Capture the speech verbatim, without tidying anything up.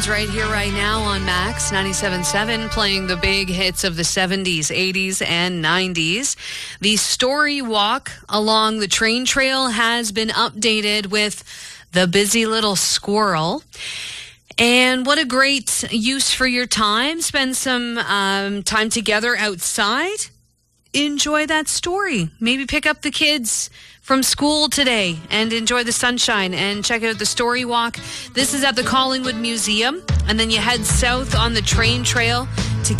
Right here, right now on Max ninety-seven point seven, playing the big hits of the seventies, eighties, and nineties. The story walk along the train trail has been updated with the busy little squirrel. And what a great use for your time. Spend some um, time together outside. Enjoy that story. Maybe pick up the kids from school today and enjoy the sunshine and check out the story walk. This is at the Collingwood Museum, and then you head south on the train trail to